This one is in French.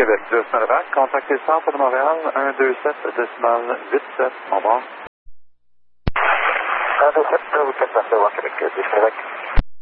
Québec, Justin contactez le centre de Montréal, 127,87, au revoir. 127, vous faites passer au Québec, Québec.